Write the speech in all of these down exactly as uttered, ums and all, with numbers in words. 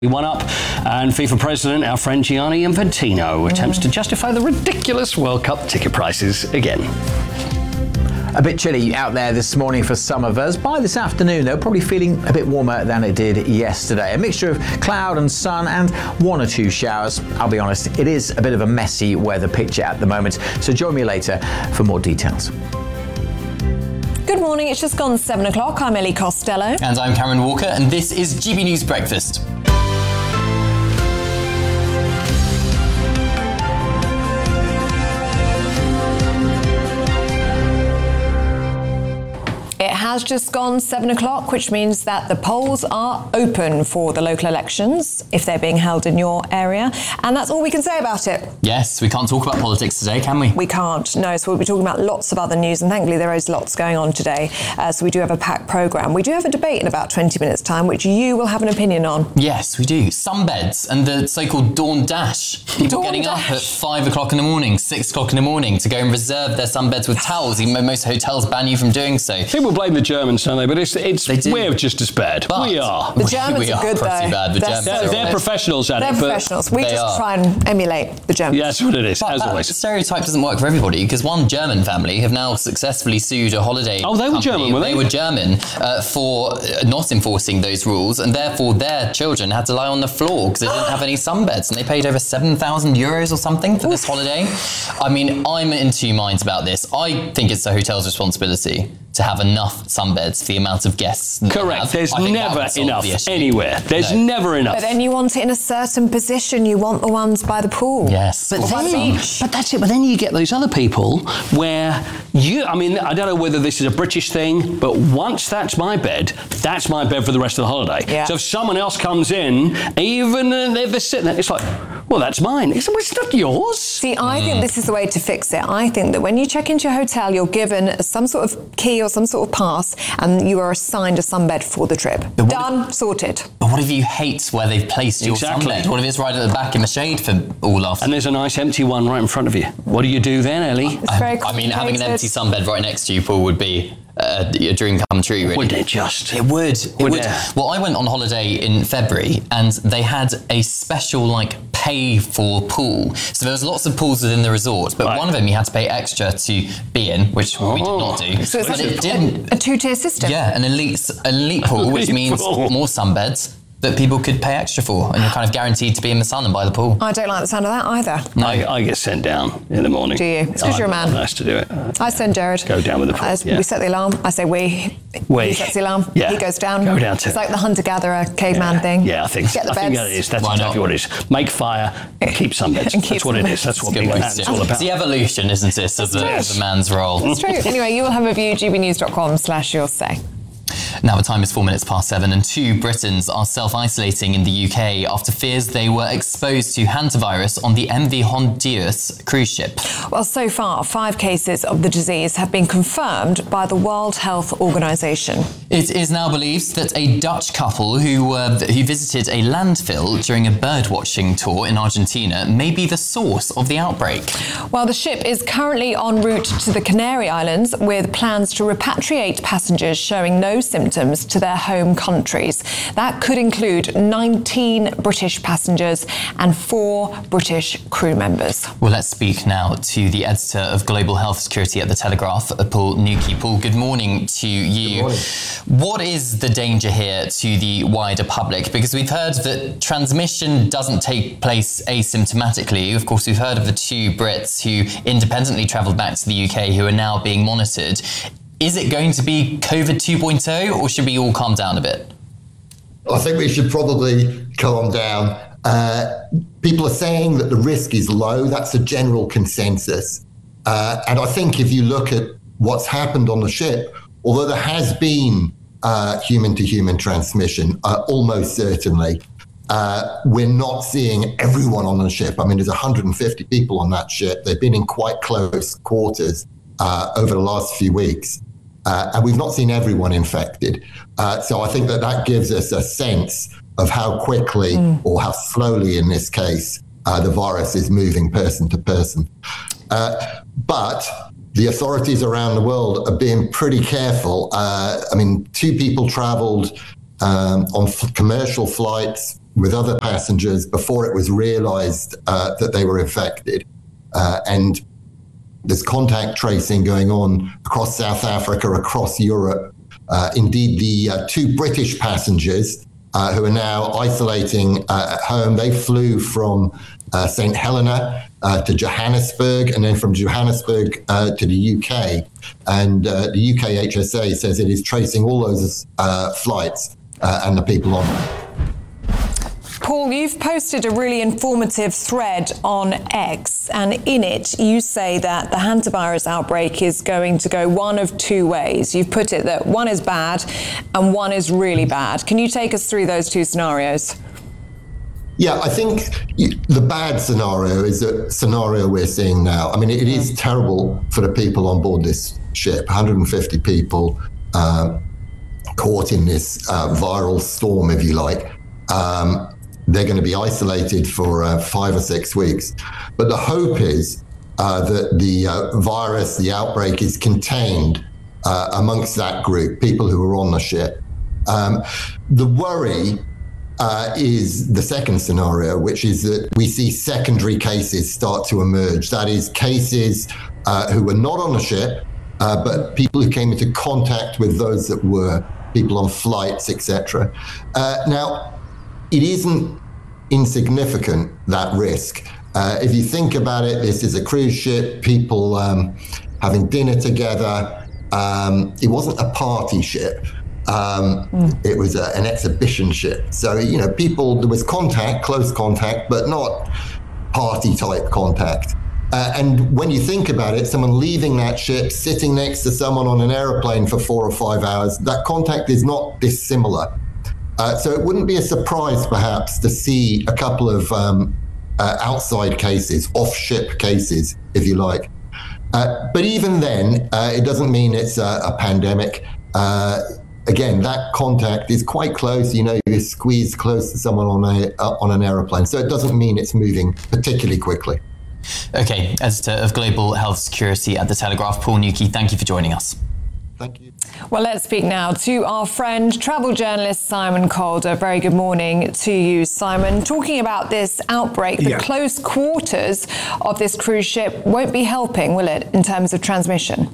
One up, and FIFA president, our friend Gianni Infantino, attempts to justify the ridiculous World Cup ticket prices again. A bit chilly out there this morning for some of us. By this afternoon, though, probably feeling a bit warmer than it did yesterday. A mixture of cloud and sun and one or two showers. I'll be honest, it is a bit of a messy weather picture at the moment, so join me later for more details. Good morning, it's just gone seven o'clock. I'm Ellie Costello. And I'm Cameron Walker, and this is G B News Breakfast. It has just gone seven o'clock, which means that the polls are open for the local elections, if they're being held in your area. And that's all we can say about it. Yes, we can't talk about politics today, can we? We can't, no. So we'll be talking about lots of other news, and thankfully there is lots going on today. Uh, so we do have a packed programme. We do have a debate in about twenty minutes' time, which you will have an opinion on. Yes, we do. Sunbeds and the so-called dawn dash. People Dawn getting dash. up at five o'clock in the morning, six o'clock in the morning to go and reserve their sunbeds with towels. Even most hotels ban you from doing so. People blame the Germans, don't they? But it's, it's They do. we're just as bad. But we are. The we- Germans we are are good, pretty though. bad. The They're Germans so They're, are they're honest. professionals at They're it. But professionals. We they just are. try and emulate the Germans. yeah, that's what it is, But as that always. stereotype doesn't work for everybody, because one German family have now successfully sued a holiday Oh, they were company. German, were they? They were German uh, for uh, not enforcing those rules, and therefore their children had to lie on the floor because they didn't have any sunbeds, and they paid over seven thousand euros or something for this holiday. I mean, I'm in two minds about this. I think it's the hotel's responsibility to have enough sunbeds for the amount of guests that they Correct. have. There's I think that never would solve enough the issue. anywhere. There's No. never enough. But then you want it in a certain position. You want the ones by the pool. Yes. But, Or by the then, beach. but that's it. But then you get those other people where you, I mean, I don't know whether this is a British thing, but once that's my bed, that's my bed for the rest of the holiday. Yeah. So if someone else comes in, even uh, they're, they're sitting there, it's like, well, that's mine. It's, well, it's not yours. See, I think this is the way to fix it. I think that when you check into your hotel, you're given some sort of key or some sort of pass, and you are assigned a sunbed for the trip. what Done, sorted. But what if you hate where they've placed your Exactly. sunbed? What if it's right at the back in the shade for all afternoon? And there's a nice empty one right in front of you. What do you do then, Ellie? It's very I mean, having an complicated. empty sunbed right next to you, Paul, would be uh, a dream come true, really. Wouldn't it just? It would. It Would would. it? Well, I went on holiday in February, and they had a special, like, pay for pool. So there was lots of pools within the resort, but Right. one of them you had to pay extra to be in, which we did Oh. not do. So it's but like it a, didn't. a two-tier system. Yeah, an elite, an elite pool, which Elite means pool. more sunbeds that people could pay extra for, and you're kind of guaranteed to be in the sun and by the pool. I don't like the sound of that either. I, I get sent down in the morning. Do you? It's 'cause you're a man. I'm nice to do it. I send Jared. Go down with the pool, I, yeah. We set the alarm. I say we. We. He sets the alarm. Yeah. He goes down. Go down too. It's like the hunter-gatherer caveman thing. Yeah, I think, Get the I think beds. that is. That's Why exactly not? what it is. Make fire, keep sunbeds. And keep That's what it sunbeds. is. That's what Good being a way man to is do all it. about. It's the evolution, isn't it, of, the, true. of the man's role. It's true. Anyway, you will have a view, g b news dot com slash your say. Now the time is four minutes past seven, and two Britons are self-isolating in the U K after fears they were exposed to hantavirus on the M V Honduras cruise ship. Well, so far, five cases of the disease have been confirmed by the World Health Organization. It is now believed that a Dutch couple who uh, who visited a landfill during a birdwatching tour in Argentina may be the source of the outbreak. Well, the ship is currently en route to the Canary Islands with plans to repatriate passengers showing no symptoms to their home countries. That could include nineteen British passengers and four British crew members. Well, let's speak now to the editor of Global Health Security at The Telegraph, Paul Newkey. Paul, good morning to you. Good morning. What is the danger here to the wider public? Because we've heard that transmission doesn't take place asymptomatically. Of course, we've heard of the two Brits who independently travelled back to the U K who are now being monitored. Is it going to be COVID two point oh, or should we all calm down a bit? I think we should probably calm down. Uh, people are saying that the risk is low. That's a general consensus. Uh, and I think if you look at what's happened on the ship, although there has been uh, human-to-human transmission, uh, almost certainly, uh, we're not seeing everyone on the ship. I mean, there's one hundred fifty people on that ship. They've been in quite close quarters uh, over the last few weeks. Uh, and we've not seen everyone infected. Uh, so I think that that gives us a sense of how quickly mm. or how slowly, in this case, uh, the virus is moving person to person. Uh, but the authorities around the world are being pretty careful. Uh, I mean, two people traveled um, on f- commercial flights with other passengers before it was realized uh, that they were infected. Uh, and there's contact tracing going on across South Africa, across Europe. Uh, indeed, the uh, two British passengers uh, who are now isolating uh, at home, they flew from uh, Saint Helena uh, to Johannesburg, and then from Johannesburg uh, to the U K. And uh, the U K H S A says it is tracing all those uh, flights uh, and the people on them. Paul, you've posted a really informative thread on X, and in it you say that the hantavirus outbreak is going to go one of two ways. You've put it that one is bad and one is really bad. Can you take us through those two scenarios? Yeah, I think the bad scenario is the scenario we're seeing now. I mean, it is terrible for the people on board this ship, one hundred fifty people uh, caught in this uh, viral storm, if you like. Um, They're going to be isolated for uh, five or six weeks. But the hope is uh, that the uh, virus, the outbreak, is contained uh, amongst that group, people who are on the ship. Um, the worry uh, is the second scenario, which is that we see secondary cases start to emerge. That is, cases uh, who were not on the ship, uh, but people who came into contact with those that were, people on flights, et cetera. Uh, now, it isn't insignificant, that risk. Uh, if you think about it, this is a cruise ship, people um, having dinner together. Um, it wasn't a party ship. Um, mm. It was a, an exhibition ship. So, you know, people, there was contact, close contact, but not party type contact. Uh, and when you think about it, someone leaving that ship, sitting next to someone on an aeroplane for four or five hours, that contact is not dissimilar. Uh, so it wouldn't be a surprise, perhaps, to see a couple of um, uh, outside cases, off-ship cases, if you like. Uh, but even then, uh, it doesn't mean it's a, a pandemic. Uh, again, that contact is quite close. You know, you're squeezed close to someone on a uh, on an aeroplane. So it doesn't mean it's moving particularly quickly. Okay, Editor of Global Health Security at The Telegraph, Paul Newkey, thank you for joining us. Thank you. Well, let's speak now to our friend, travel journalist Simon Calder. Very good morning to you, Simon. Talking about this outbreak, the yeah. close quarters of this cruise ship won't be helping, will it, in terms of transmission?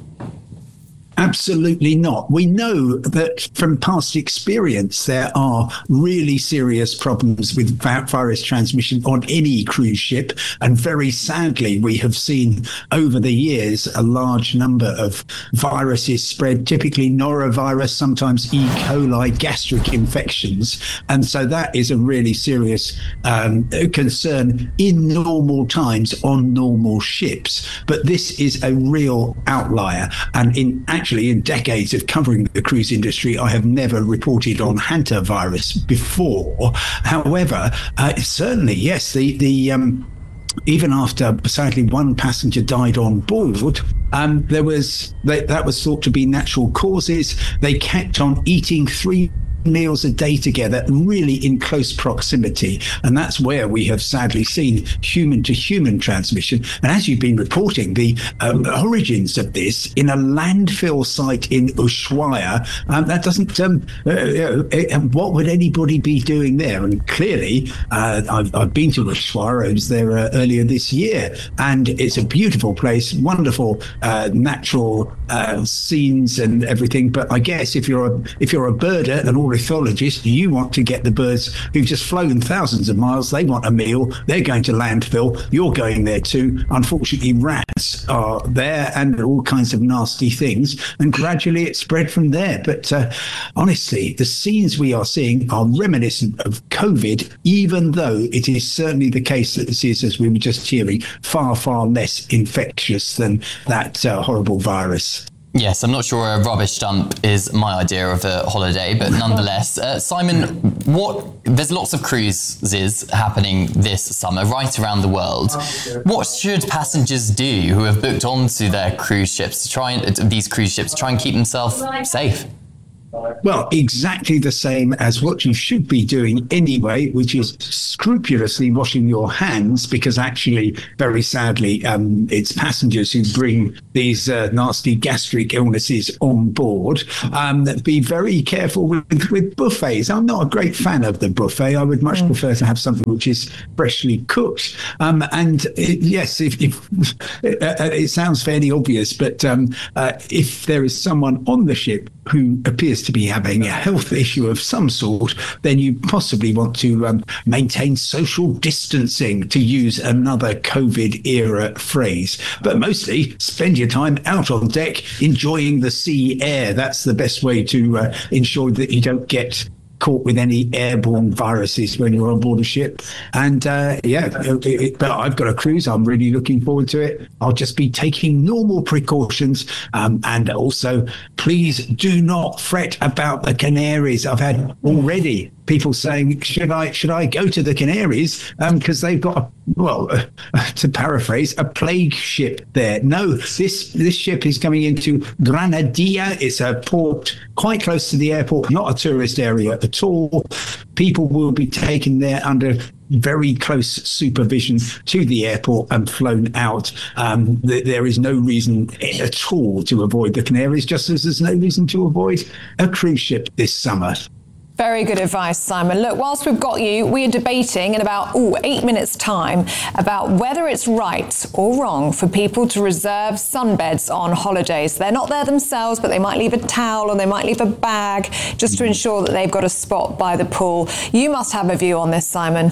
Absolutely not. We know that from past experience, there are really serious problems with virus transmission on any cruise ship. And very sadly, we have seen over the years a large number of viruses spread, typically norovirus, sometimes E. coli, gastric infections. And so that is a really serious um, concern in normal times on normal ships. But this is a real outlier. And in actually, Actually, in decades of covering the cruise industry, I have never reported on hantavirus before. However, uh, certainly, yes, the the um, even after sadly one passenger died on board, um, there was they, that was thought to be natural causes. They kept on eating three meals a day together, really in close proximity. And that's where we have sadly seen human to human transmission. And as you've been reporting, the um, origins of this in a landfill site in Ushuaia, um, that doesn't, um, uh, uh, what would anybody be doing there? And clearly, uh, I've, I've been to Ushuaia, I was there uh, earlier this year, and it's a beautiful place, wonderful uh, natural uh, scenes and everything. But I guess if you're a, if you're a birder and all ornithologist, you want to get the birds who've just flown thousands of miles. They want a meal. They're going to landfill. You're going there too. Unfortunately, rats are there and all kinds of nasty things. And gradually it spread from there. But uh, honestly, the scenes we are seeing are reminiscent of COVID, even though it is certainly the case that this is, as we were just hearing, far, far less infectious than that uh, horrible virus. Yes, I'm not sure a rubbish dump is my idea of a holiday, but nonetheless, uh, Simon, what there's lots of cruises happening this summer right around the world. What should passengers do who have booked onto their cruise ships to try and these cruise ships to try and keep themselves safe? Well, exactly the same as what you should be doing anyway, which is scrupulously washing your hands, because actually, very sadly, um, it's passengers who bring these uh, nasty gastric illnesses on board. Um, be very careful with, with buffets. I'm not a great fan of the buffet. I would much mm. prefer to have something which is freshly cooked. Um, and it, yes, if, if it, uh, it sounds fairly obvious, but um, uh, if there is someone on the ship who appears to be having a health issue of some sort, then you possibly want to um, maintain social distancing, to use another COVID era phrase. But mostly spend your time out on deck enjoying the sea air. That's the best way to uh, ensure that you don't get caught with any airborne viruses when you're on board a ship. And uh, yeah, it, it, but I've got a cruise. I'm really looking forward to it. I'll just be taking normal precautions. Um, and also, please do not fret about the Canaries. I've had already people saying, should I should I go to the Canaries? Because um, they've got, a, well, uh, to paraphrase, a plague ship there. No, this this ship is coming into Granadilla. It's a port quite close to the airport, not a tourist area at all. People will be taken there under very close supervision to the airport and flown out. Um, th- there is no reason at all to avoid the Canaries, just as there's no reason to avoid a cruise ship this summer. Very good advice, Simon. Look, whilst we've got you, we are debating in about ooh, eight minutes' time about whether it's right or wrong for people to reserve sunbeds on holidays. They're not there themselves, but they might leave a towel or they might leave a bag just to ensure that they've got a spot by the pool. You must have a view on this, Simon.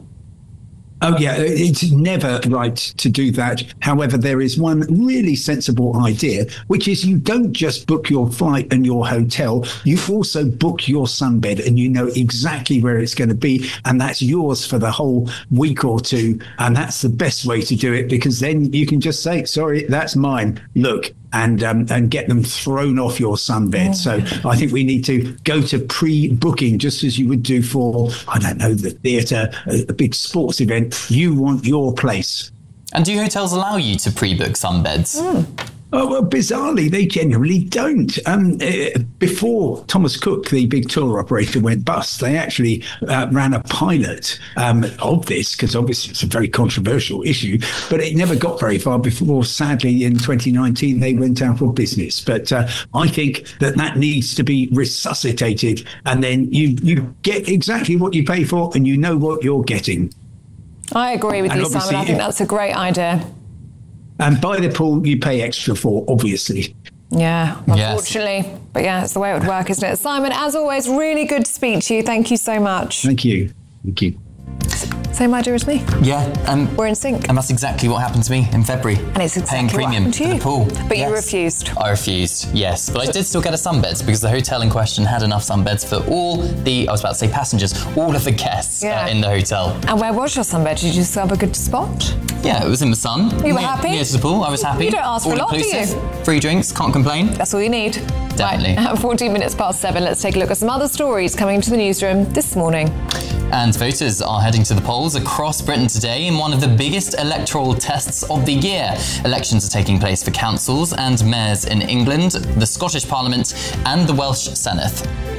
Oh, yeah, it's never right to do that. However, there is one really sensible idea, which is you don't just book your flight and your hotel, you also book your sunbed, and you know exactly where it's going to be, and that's yours for the whole week or two. And that's the best way to do it, because then you can just say, sorry, that's mine. Look, and um, and get them thrown off your sunbed. Oh. So I think we need to go to pre-booking, just as you would do for, I don't know, the theatre, a, a big sports event. You want your place. And do hotels allow you to pre-book sunbeds? Mm. Oh, well, bizarrely, they generally don't. Um, uh, before Thomas Cook, the big tour operator, went bust, they actually uh, ran a pilot um, of this, because obviously it's a very controversial issue, but it never got very far before, sadly, in twenty nineteen, they went out of business. But uh, I think that that needs to be resuscitated, and then you, you get exactly what you pay for, and you know what you're getting. I agree with and you, Simon. I think if, that's a great idea. And by the pool, you pay extra for, obviously. Yeah, unfortunately. Yes. But yeah, it's the way it would work, isn't it? Simon, as always, really good to speak to you. Thank you so much. Thank you. Thank you. Same idea as me. Yeah. Um, We're in sync. And that's exactly what happened to me in February. And it's exactly paying premium what happened to you. For the pool. But yes. you refused. I refused, yes. But I did still get a sunbed, because the hotel in question had enough sunbeds for all the, I was about to say passengers, all of the guests yeah. uh, in the hotel. And where was your sunbed? Did you still have a good spot? Yeah, it was in the sun. You were near, happy? Near to the pool, I was happy. You don't ask for all a lot, inclusive. do you? Free drinks, can't complain. That's all you need. Definitely. Right. At fourteen minutes past seven, let's take a look at some other stories coming into the newsroom this morning. And voters are heading to the polls across Britain today in one of the biggest electoral tests of the year. Elections are taking place for councils and mayors in England, the Scottish Parliament and the Welsh Senate.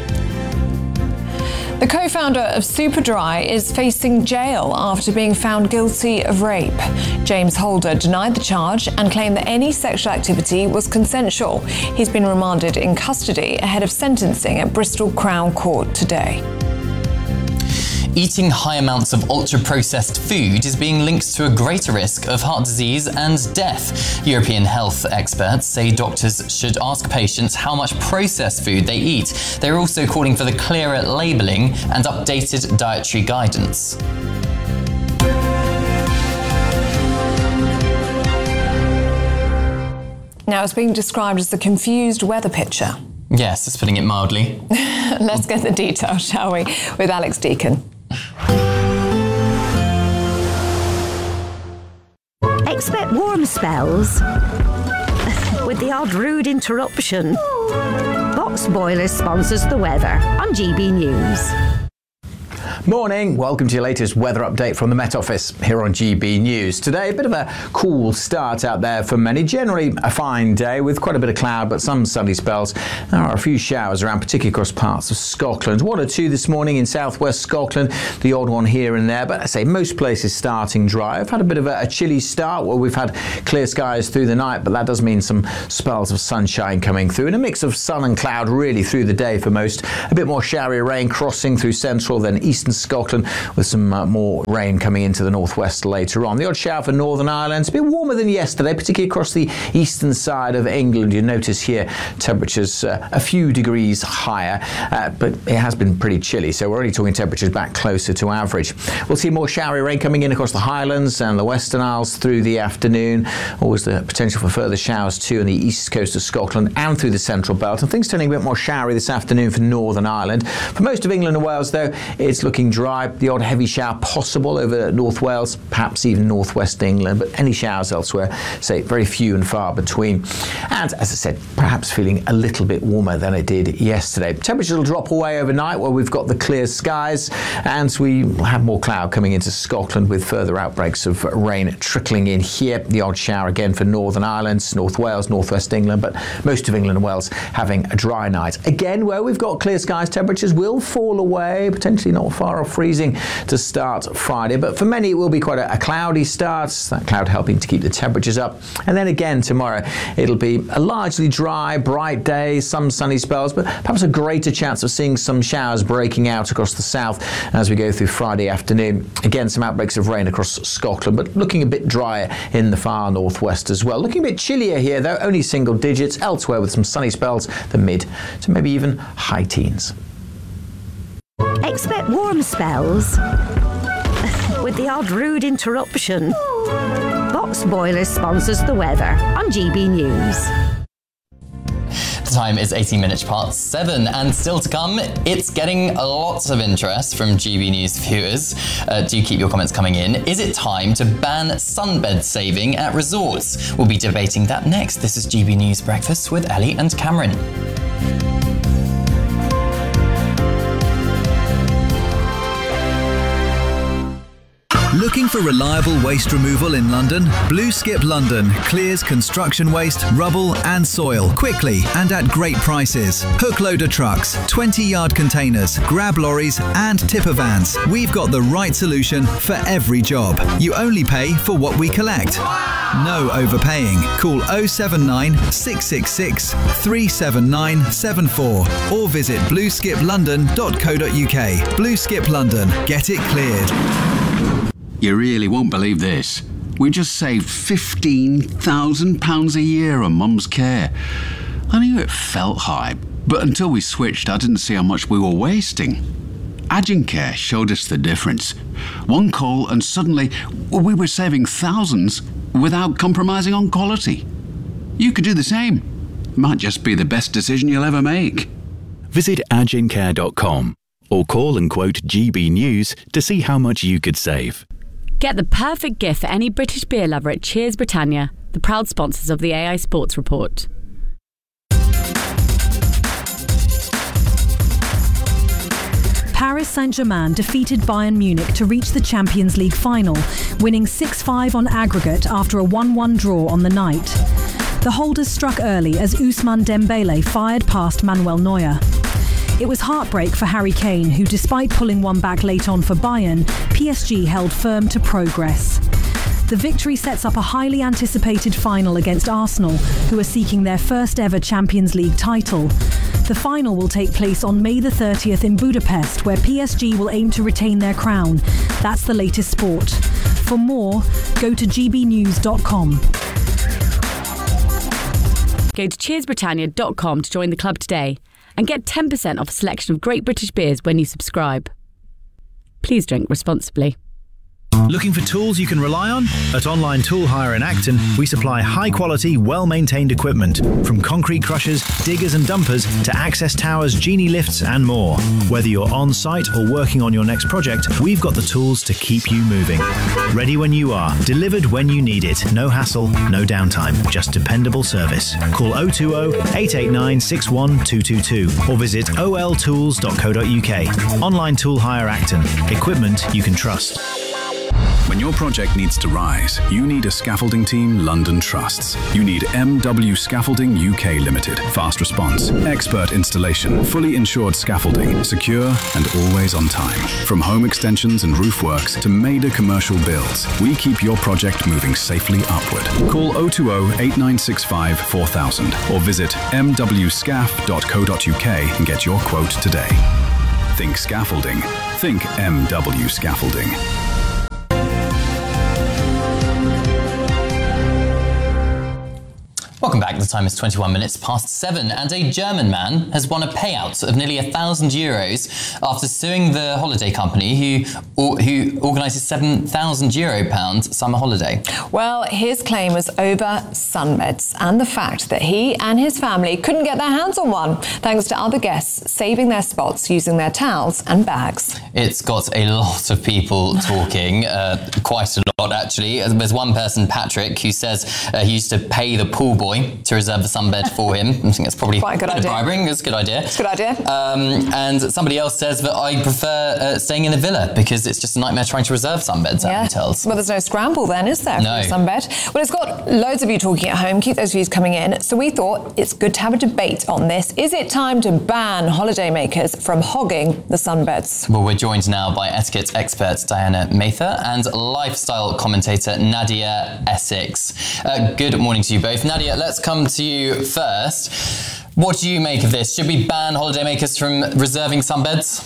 The co-founder of Superdry is facing jail after being found guilty of rape. James Holder denied the charge and claimed that any sexual activity was consensual. He's been remanded in custody ahead of sentencing at Bristol Crown Court today. Eating high amounts of ultra-processed food is being linked to a greater risk of heart disease and death. European health experts say doctors should ask patients how much processed food they eat. They're also calling for the clearer labelling and updated dietary guidance. Now, it's being described as a confused weather picture. Yes, that's putting it mildly. Let's get the details, shall we, with Alex Deacon. Expect warm spells with the odd rude interruption. Box Boilers sponsors the weather on G B News. Morning, welcome to your latest weather update from the Met Office here on G B News. Today, a bit of a cool start out there for many. Generally a fine day with quite a bit of cloud, but some sunny spells. There are a few showers around, particularly across parts of Scotland. One or two this morning in southwest Scotland, the odd one here and there, but I say most places starting dry. I've had a bit of a, a chilly start where we've had clear skies through the night, but that does mean some spells of sunshine coming through and a mix of sun and cloud really through the day for most. A bit more showery rain crossing through central then eastern Scotland with some uh, more rain coming into the northwest later on. The odd shower for Northern Ireland. It's a bit warmer than yesterday, particularly across the eastern side of England. You notice here temperatures uh, a few degrees higher, uh, but it has been pretty chilly, so we're only talking temperatures back closer to average. We'll see more showery rain coming in across the Highlands and the Western Isles through the afternoon. Always the potential for further showers too on the east coast of Scotland and through the central belt, and things turning a bit more showery this afternoon for Northern Ireland. For most of England and Wales though, it's looking dry. The odd heavy shower possible over North Wales, perhaps even northwest England, but any showers elsewhere, say, very few and far between. And as I said, perhaps feeling a little bit warmer than it did yesterday. Temperatures will drop away overnight where we've got the clear skies, and we will have more cloud coming into Scotland with further outbreaks of rain trickling in here. The odd shower again for Northern Ireland, North Wales, northwest England, but most of England and Wales having a dry night. Again, where we've got clear skies, temperatures will fall away, potentially not far off freezing to start Friday, but for many it will be quite a, a cloudy start, that cloud helping to keep the temperatures up. And then again tomorrow it'll be a largely dry, bright day, some sunny spells, but perhaps a greater chance of seeing some showers breaking out across the south as we go through Friday afternoon. Again, some outbreaks of rain across Scotland, but looking a bit drier in the far northwest as well. Looking a bit chillier here though, only single digits. Elsewhere with some sunny spells, the mid to maybe even high teens. Expect warm spells with the odd rude interruption. Box Boilers sponsors the weather on G B News. The time is eighteen minutes past seven, and still to come, it's getting lots of interest from G B News viewers. Uh, do keep your comments coming in. Is it time to ban sunbed saving at resorts? We'll be debating that next. This is G B News Breakfast with Ellie and Cameron. Looking for reliable waste removal in London? Blue Skip London clears construction waste, rubble and soil quickly and at great prices. Hook loader trucks, twenty yard containers, grab lorries and tipper vans. We've got the right solution for every job. You only pay for what we collect. No overpaying. Call oh seven nine, six six six, three seven nine seven four or visit blue skip london dot co dot uk. Blue Skip London. Get it cleared. You really won't believe this. We just saved fifteen thousand pounds a year on Mum's care. I knew it felt high, but until we switched, I didn't see how much we were wasting. Agincare showed us the difference. One call and suddenly we were saving thousands without compromising on quality. You could do the same. Might just be the best decision you'll ever make. Visit agincare dot com or call and quote G B News to see how much you could save. Get the perfect gift for any British beer lover at Cheers Britannia, the proud sponsors of the A I Sports Report. Paris Saint-Germain defeated Bayern Munich to reach the Champions League final, winning six five on aggregate after a one one draw on the night. The holders struck early as Ousmane Dembele fired past Manuel Neuer. It was heartbreak for Harry Kane, who, despite pulling one back late on for Bayern, P S G held firm to progress. The victory sets up a highly anticipated final against Arsenal, who are seeking their first ever Champions League title. The final will take place on May the thirtieth in Budapest, where P S G will aim to retain their crown. That's the latest sport. For more, go to g b news dot com. Go to cheers britannia dot com to join the club today and get ten percent off a selection of great British beers when you subscribe. Please drink responsibly. Looking for tools you can rely on? At Online Tool Hire in Acton, we supply high-quality, well-maintained equipment, from concrete crushers, diggers and dumpers to access towers, genie lifts and more. Whether you're on-site or working on your next project, we've got the tools to keep you moving. Ready when you are, delivered when you need it. No hassle, no downtime, just dependable service. Call oh two oh, eight eight nine, six one two two two or visit o l tools dot co dot u k. Online Tool Hire Acton. Equipment you can trust. When your project needs to rise, you need a scaffolding team London trusts. You need M W Scaffolding U K Limited. Fast response, expert installation, fully insured scaffolding, secure and always on time. From home extensions and roof works to major commercial builds, we keep your project moving safely upward. Call oh two oh, eight nine six five, four thousand or visit m w scaf dot co dot u k and get your quote today. Think scaffolding. Think M W Scaffolding. Welcome back. The time is twenty-one minutes past seven, and a German man has won a payout of nearly a thousand euros after suing the holiday company who or, who organises seven thousand euro pound summer holiday. Well, his claim was over sunbeds and the fact that he and his family couldn't get their hands on one, thanks to other guests saving their spots using their towels and bags. It's got a lot of people talking, uh, quite a lot actually. There's one person, Patrick, who says uh, he used to pay the pool boy to reserve the sunbed for him. I think it's probably quite a good idea. Bribery. It's a good idea. It's a good idea. Um, and somebody else says that I prefer uh, staying in the villa because it's just a nightmare trying to reserve sunbeds yeah. at hotels. Well, there's no scramble then, is there, no. for a sunbed? Well, it's got loads of you talking at home. Keep those views coming in. So we thought it's good to have a debate on this. Is it time to ban holidaymakers from hogging the sunbeds? Well, we're joined now by etiquette expert Diana Mather and lifestyle commentator Nadia Essex. Uh, good morning to you both. Nadia, let's come to you first. What do you make of this? Should we ban holidaymakers from reserving sunbeds?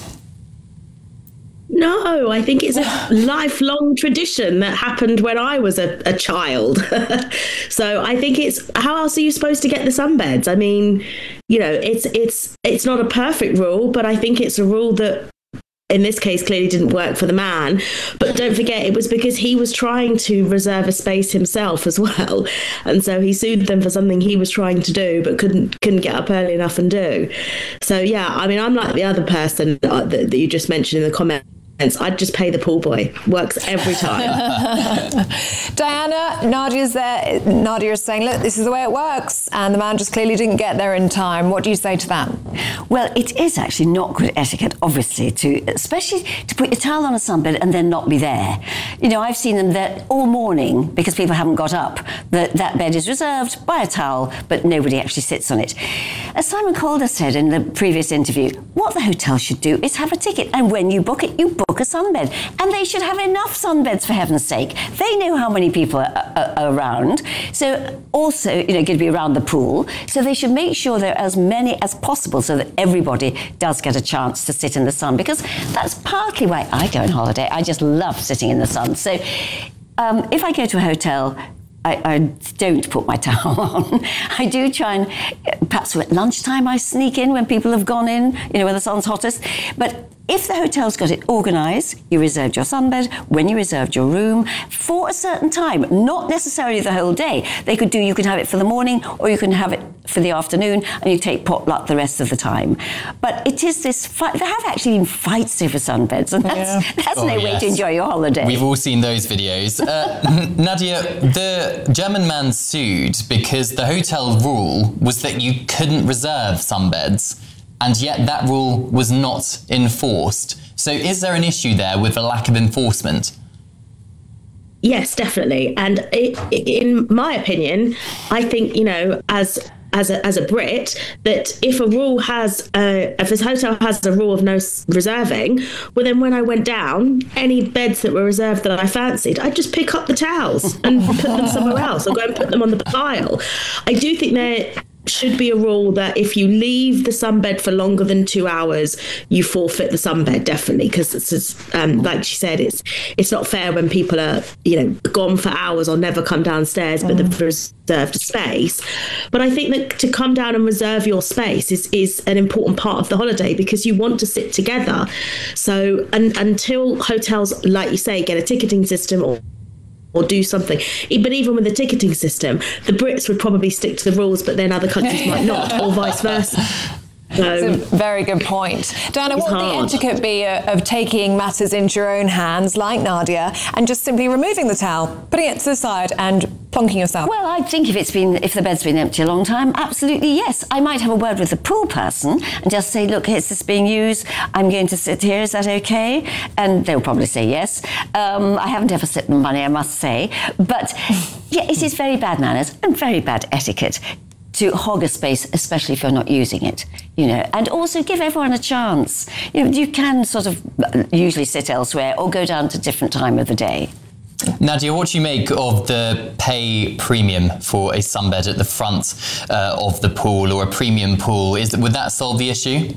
No, I think it's a lifelong tradition that happened when I was a, a child. So I think it's, how else are you supposed to get the sunbeds? I mean, you know, it's it's it's not a perfect rule, but I think it's a rule that in this case clearly didn't work for the man. But don't forget, it was because he was trying to reserve a space himself as well, and so he sued them for something he was trying to do but couldn't couldn't get up early enough and do. So yeah, I mean, I'm like the other person that, that you just mentioned in the comments. I'd just pay the pool boy. Works every time. Diana, Nadia's there. Nadia's saying, look, this is the way it works. And the man just clearly didn't get there in time. What do you say to that? Well, it is actually not good etiquette, obviously, to especially to put your towel on a sunbed and then not be there. You know, I've seen them there all morning because people haven't got up. That that bed is reserved by a towel, but nobody actually sits on it. As Simon Calder said in the previous interview, what the hotel should do is have a ticket. And when you book it, you book a sunbed, and they should have enough sunbeds, for heaven's sake. They know how many people are, are, are around, so also, you know, going to be around the pool, so they should make sure there are as many as possible so that everybody does get a chance to sit in the sun, because that's partly why I go on holiday. I just love sitting in the sun. So um, if I go to a hotel, I, I don't put my towel on. I do try and, perhaps at lunchtime I sneak in when people have gone in, you know, when the sun's hottest. But if the hotel's got it organised, you reserved your sunbed when you reserved your room for a certain time, not necessarily the whole day. They could do, you can have it for the morning or you can have it for the afternoon and you take potluck the rest of the time. But it is this fight. There have actually been fights over sunbeds, and that's, yeah. that's oh, no yes. way to enjoy your holiday. We've all seen those videos. Uh, Nadia, the German man sued because the hotel rule was that you couldn't reserve sunbeds, and yet that rule was not enforced. So is there an issue there with the lack of enforcement? Yes, definitely. And it, in my opinion, I think, you know, as as a, as a Brit, that if a rule has, uh, if a hotel has a rule of no reserving, well, then when I went down, any beds that were reserved that I fancied, I'd just pick up the towels and put them somewhere else or go and put them on the pile. I do think there should be a rule that if you leave the sunbed for longer than two hours, you forfeit the sunbed, definitely, because it's just, um, like she said, it's it's not fair when people are, you know, gone for hours or never come downstairs, but they've reserved a space. But I think that to come down and reserve your space is is an important part of the holiday, because you want to sit together. So and, until hotels, like you say, get a ticketing system or or do something. But even with the ticketing system, the Brits would probably stick to the rules, but then other countries might not, or vice versa. So, it's a very good point. Diana, what would the etiquette be uh, of taking matters into your own hands, like Nadia, and just simply removing the towel, putting it to the side and plonking yourself? Well, I think if it's been, if the bed's been empty a long time, absolutely yes. I might have a word with the pool person and just say, look, is this being used? I'm going to sit here. Is that okay? And they'll probably say yes. Um, I haven't ever slipped them money, I must say. But yeah, it is very bad manners and very bad etiquette to hog a space, especially if you're not using it, you know, and also give everyone a chance. You know, you can sort of usually sit elsewhere or go down to a different time of the day. Nadia, what do you make of the pay premium for a sunbed at the front uh, of the pool, or a premium pool? Is would that solve the issue?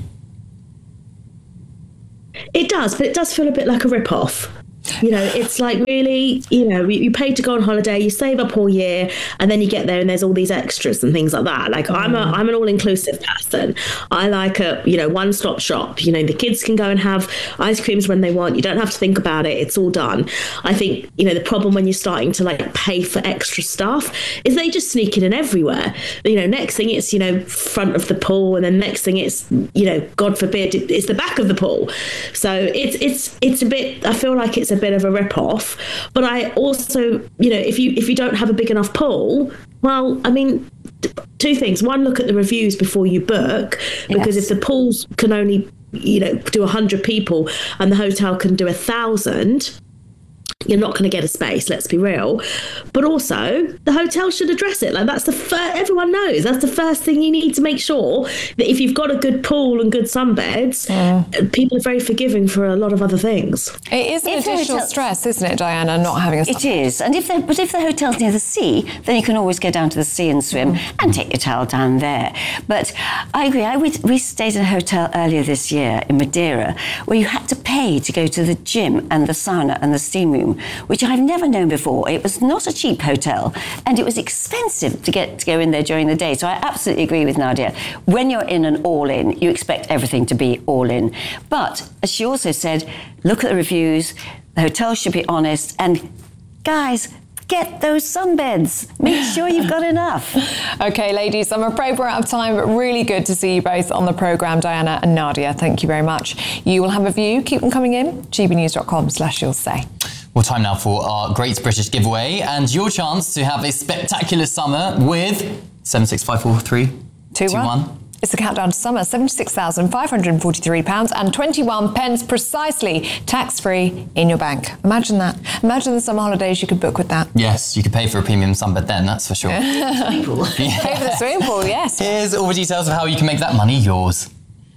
It does, but it does feel a bit like a rip-off. You know, it's like, really, you know, you, you pay to go on holiday, you save up all year, and then you get there and there's all these extras and things like that. Like, mm. I'm a I'm an all-inclusive person. I like a, you know, one-stop shop. You know, the kids can go and have ice creams when they want. You don't have to think about it. It's all done. I think, you know, the problem when you're starting to, like, pay for extra stuff is they just sneak it in everywhere. You know, next thing it's, you know, front of the pool, and then next thing it's, you know, God forbid, it's the back of the pool. So it's it's it's a bit, I feel like it's a bit of a rip-off. But I also, you know, if you if you don't have a big enough pool, well, I mean, two things. One, look at the reviews before you book, because yes. if the pools can only, you know, do one hundred people and the hotel can do a thousand, you're not going to get a space, let's be real. But also, the hotel should address it. Like, that's the first, everyone knows, that's the first thing you need to make sure, that if you've got a good pool and good sunbeds, mm. people are very forgiving for a lot of other things. It is an if additional hotel- stress, isn't it, Diana, not having a sunbed? It is. And if but if the hotel's near the sea, then you can always go down to the sea and swim mm. and take your towel down there. But I agree. I we, we stayed in a hotel earlier this year in Madeira, where you had to pay to go to the gym and the sauna and the steam room, which I've never known before. It was not a cheap hotel, and it was expensive to get to go in there during the day. So I absolutely agree with Nadia. When you're in an all-in, you expect everything to be all-in. But as she also said, look at the reviews. The hotel should be honest. And guys, get those sunbeds. Make sure you've got enough. OK, ladies, I'm afraid we're out of time, but really good to see you both on the programme, Diana and Nadia. Thank you very much. You will have a view. Keep them coming in. gbnews.com slash you'll say. Well, time now for our Great British Giveaway, and your chance to have a spectacular summer with seven six five four three two one. It's the countdown to summer. seventy-six thousand five hundred forty-three pounds and twenty-one pence precisely, tax-free in your bank. Imagine that. Imagine the summer holidays you could book with that. Yes, you could pay for a premium sunbed then, that's for sure. Swimming pool. Yeah. Pay for the swimming pool, yes. Here's all the details of how you can make that money yours.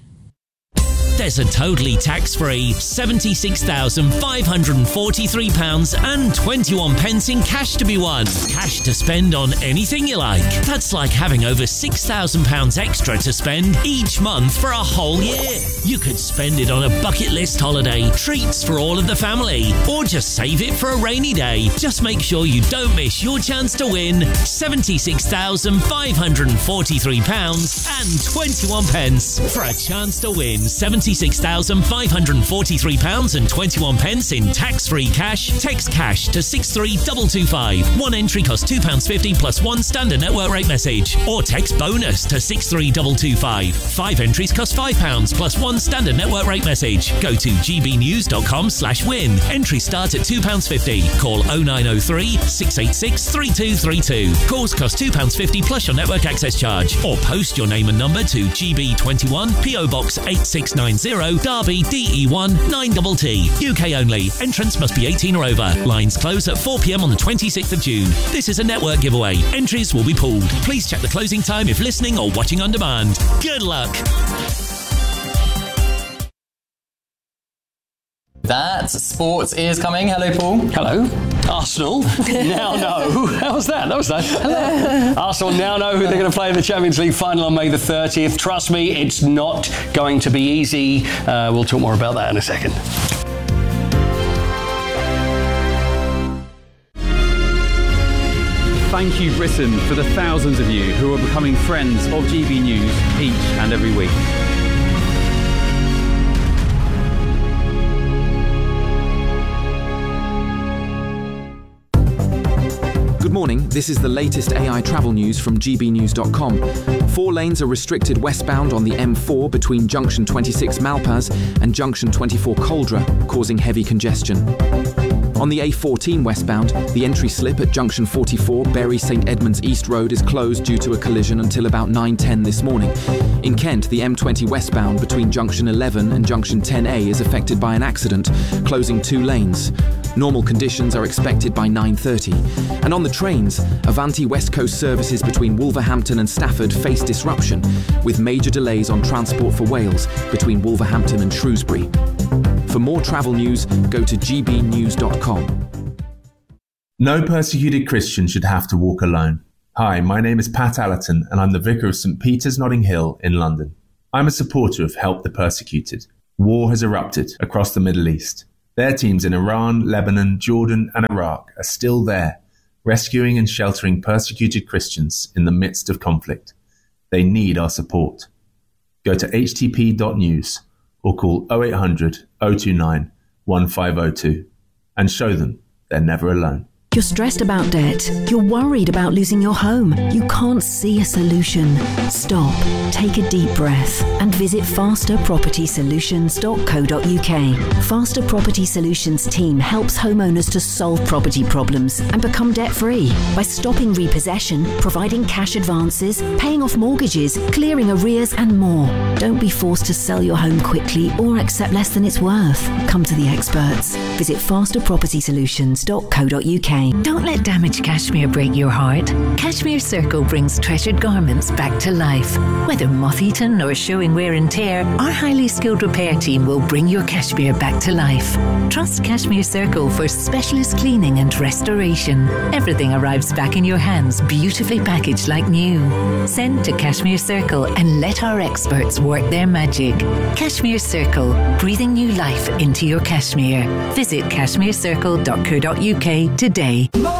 There's a totally tax-free seventy-six thousand five hundred forty-three pounds and twenty-one pence in cash to be won. Cash to spend on anything you like. That's like having over six thousand pounds extra to spend each month for a whole year. You could spend it on a bucket list holiday, treats for all of the family, or just save it for a rainy day. Just make sure you don't miss your chance to win seventy-six thousand five hundred forty-three pounds and twenty-one pence. For a chance to win seventy-six thousand five hundred forty-three pounds and twenty-one pence in tax-free cash, text cash to six three two two five. One entry costs two pounds fifty plus one standard network rate message. Or text bonus to six three two two five. Five entries cost five pounds plus one standard network rate message. Go to gbnews.com slash win. Entries start at two pounds fifty. Call oh nine oh three, six eight six, three two three two. Calls cost two pounds fifty plus your network access charge. Or post your name and number to G B twenty-one, P O Box eight six nine zero, Derby, D E one nine T T. U K only. Entrance must be eighteen or over. Lines close at four p.m. on the twenty-sixth of June. This is a network giveaway. Entries will be pooled. Please check the closing time if listening or watching on demand. Good luck. that. Sports is coming. Hello, Paul. Hello. Arsenal now know. How's that? That was nice. Hello. Arsenal now know who they're going to play in the Champions League final on May the thirtieth. Trust me, it's not going to be easy. Uh, we'll talk more about that in a second. Thank you, Britain, for the thousands of you who are becoming friends of G B News each and every week. Good morning, this is the latest A I travel news from G B news dot com. Four lanes are restricted westbound on the M four between junction twenty-six Malpas and junction twenty-four Coldra, causing heavy congestion. On the A fourteen westbound, the entry slip at junction forty-four Bury St Edmunds East Road is closed due to a collision until about nine ten this morning. In Kent, the M twenty westbound between junction eleven and junction ten A is affected by an accident, closing two lanes. Normal conditions are expected by nine thirty. And on the trains, Avanti West Coast services between Wolverhampton and Stafford face disruption, with major delays on Transport for Wales between Wolverhampton and Shrewsbury. For more travel news, go to G B news dot com. No persecuted Christian should have to walk alone. Hi, my name is Pat Allerton and I'm the Vicar of St Peter's Notting Hill in London. I'm a supporter of Help the Persecuted. War has erupted across the Middle East. Their teams in Iran, Lebanon, Jordan and Iraq are still there, rescuing and sheltering persecuted Christians in the midst of conflict. They need our support. Go to h t p dot news or call oh eight hundred, oh two nine, one five oh two and show them they're never alone. You're stressed about debt. You're worried about losing your home. You can't see a solution. Stop, take a deep breath and visit faster property solutions dot co dot u k. Faster Property Solutions team helps homeowners to solve property problems and become debt-free by stopping repossession, providing cash advances, paying off mortgages, clearing arrears and more. Don't be forced to sell your home quickly or accept less than it's worth. Come to the experts. Visit faster property solutions dot co dot u k. Don't let damaged cashmere break your heart. Cashmere Circle brings treasured garments back to life. Whether moth-eaten or showing wear and tear, our highly skilled repair team will bring your cashmere back to life. Trust Cashmere Circle for specialist cleaning and restoration. Everything arrives back in your hands, beautifully packaged like new. Send to Cashmere Circle and let our experts work their magic. Cashmere Circle, breathing new life into your cashmere. Visit cashmere circle dot co dot u k today.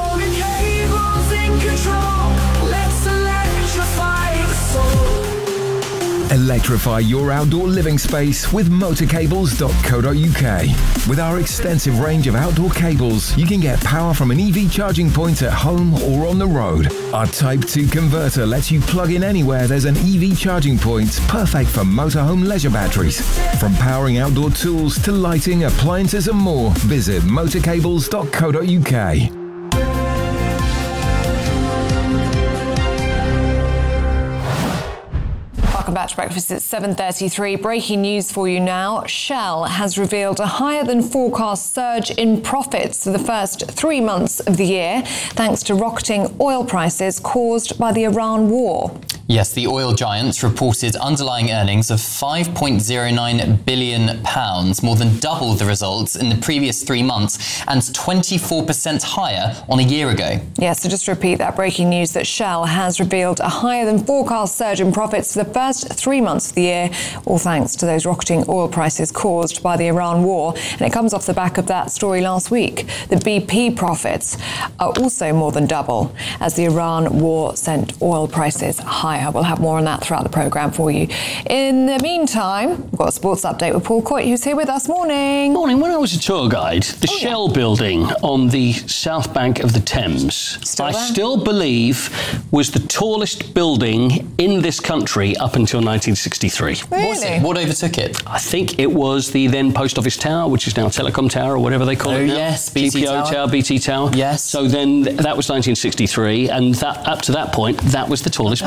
Electrify your outdoor living space with motor cables dot co dot u k. With our extensive range of outdoor cables, you can get power from an E V charging point at home or on the road. Our Type two converter lets you plug in anywhere there's an E V charging point, perfect for motorhome leisure batteries. From powering outdoor tools to lighting, appliances and more, visit motor cables dot co dot u k. Welcome back to Breakfast at seven thirty-three. Breaking news for you now. Shell has revealed a higher than forecast surge in profits for the first three months of the year, thanks to rocketing oil prices caused by the Iran war. Yes, the oil giants reported underlying earnings of five point oh nine billion pounds, more than double the results in the previous three months and twenty-four percent higher on a year ago. Yes, so just to repeat that breaking news that Shell has revealed a higher than forecast surge in profits for the first three months of the year, all thanks to those rocketing oil prices caused by the Iran war. And it comes off the back of that story last week. The B P profits are also more than double as the Iran war sent oil prices higher. We'll have more on that throughout the programme for you. In the meantime, we've got a sports update with Paul Coit, who's here with us. Morning. Morning. When I was a tour guide, the oh, Shell yeah. building on the south bank of the Thames, still I still believe was the tallest building in this country up until nineteen sixty-three. Really? Was it? What overtook it? I think it was the then Post Office Tower, which is now Telecom Tower or whatever they call oh, it now. yes, B T G P O Tower. Tower, B T Tower. Yes. So then that was nineteen sixty-three, and that up to that point, that was the tallest oh, building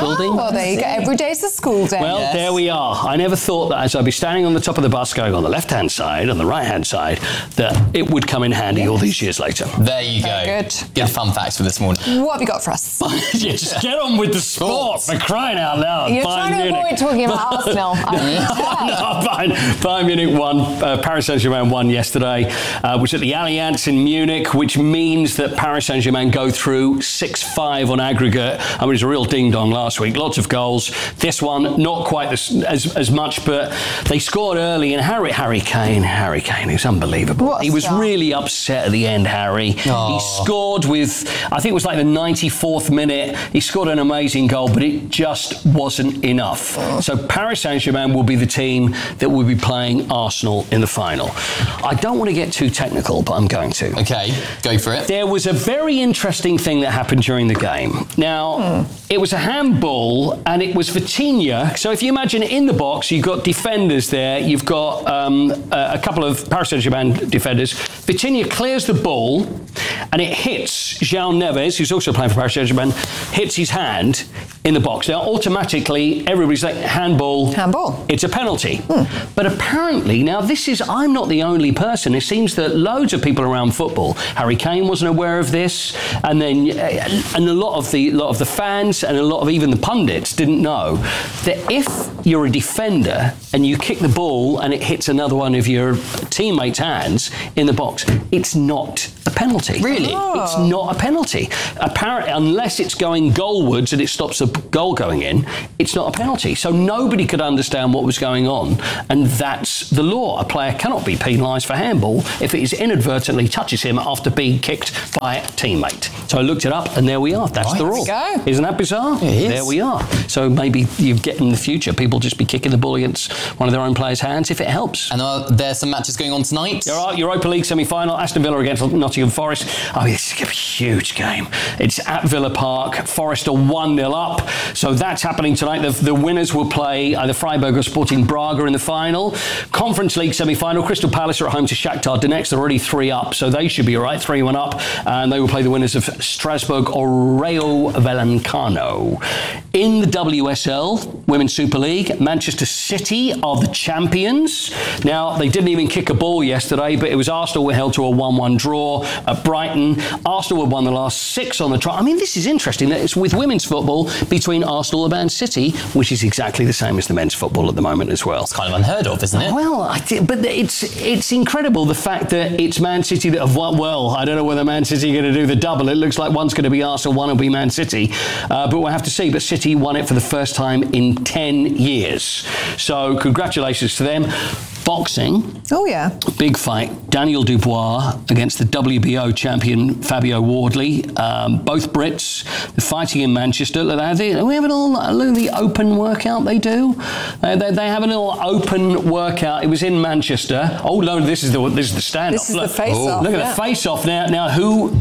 Well, there you go. Every day's a school day. Well, Yes. there we are. I never thought that as I'd be standing on the top of the bus going on the left-hand side, on the right-hand side, that it would come in handy all these years later. There you Very go. good. Good fun facts for this morning. What have you got for us? Yeah, just get on with the sport, for crying out loud. You're Bayern trying to Munich. avoid talking about Arsenal. I can tell. No, Bayern, Bayern Munich won. Uh, Paris Saint-Germain won yesterday, uh, which at the Allianz in Munich, which means that Paris Saint-Germain go through six five on aggregate. I mean, it was a real ding-dong last week. Lots of goals. This one, not quite as as, as much, but they scored early. And Harry Harry Kane, Harry Kane, is unbelievable. What a he was star. really upset at the end, Harry. Oh. He scored with, I think it was like the ninety-fourth minute. He scored an amazing goal, but it just wasn't enough. So Paris Saint-Germain will be the team that will be playing Arsenal in the final. I don't want to get too technical, but I'm going to. Okay, go for it. There was a very interesting thing that happened during the game. Now, it was a handball, and it was Vitinha. So if you imagine in the box, you've got defenders there. You've got um, a, a couple of Paris Saint-Germain defenders. Vitinha clears the ball, and it hits João Neves, who's also playing for Paris Saint-Germain, hits his hand in the box. Now, automatically, everybody's like, handball. Handball. It's a penalty. But apparently, now this is, I'm not the only person. It seems that loads of people around football, Harry Kane wasn't aware of this, and then uh, and a lot of the lot of the fans and a lot of even the pundits didn't know that if you're a defender and you kick the ball and it hits another one of your teammates' hands in the box, it's not a penalty. Really? Oh. It's not a penalty. Apparently, unless it's going goalwards and it stops a goal going in, it's not a penalty. So nobody could understand what was going on, and that's the law. A player cannot be penalised for handball if it is inadvertently touches him after being kicked by a teammate. So I looked it up, and there we are. That's Right. the rule. There we go. Isn't that bizarre? It is. There we are. So maybe you get in the future, people just be kicking the ball against one of their own players' hands if it helps. And uh, there's some matches going on tonight. There are Europa League semi-final, Aston Villa against Nottingham Forest. Oh, this is a huge game. It's at Villa Park. Forest are one nil up. So that's happening tonight. The, the winners will play either Freiburg or Sporting Braga in the final. Conference League semi-final, Crystal Palace are at home to Shakhtar Donetsk. They're already three up, so they should be all right, three one up. And they will play the winners of Strasbourg or Rayo Vallecano. In the W S L, Women's Super League, Manchester City are the champions. Now, they didn't even kick a ball yesterday, but it was Arsenal were held to a one one draw at Brighton. Arsenal have won the last six on the trot. I mean, this is interesting that it's with women's football between Arsenal and Man City, which is exactly the same as the men's football at the moment as well. It's kind of unheard of, isn't it? Well, I did, but it's it's incredible the fact that it's Man City that have won. Well, I don't know whether Man City are going to do the double. It looks like one's going to be Arsenal, one will be Man City, uh, but we'll have to see. But City won it for the first time in ten years. So congratulations to them. Boxing. Oh, yeah. Big fight. Daniel Dubois against the W B O champion Fabio Wardley. Um, both Brits. They're fighting in Manchester. Look, they, we have a little, look at the open workout they do. They, they, they have a little open workout. It was in Manchester. Oh, no, this is the this is the standoff. This is look, the face-off, Look at yeah. the face-off now. Now, who...